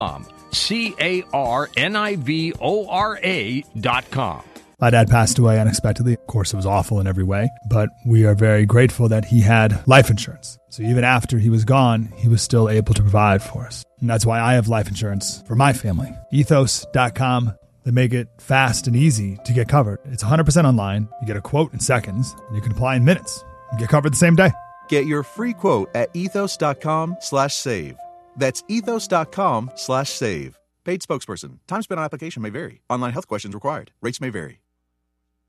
CARNIVORA.com. My dad passed away unexpectedly. Of course, it was awful in every way, but we are very grateful that he had life insurance. So even after he was gone, he was still able to provide for us. And that's why I have life insurance for my family. Ethos.com. They make it fast and easy to get covered. It's 100% online. You get a quote in seconds, and you can apply in minutes and get covered the same day. Get your free quote at ethos.com/save. That's ethos.com/save. Paid spokesperson. Time spent on application may vary. Online health questions required. Rates may vary.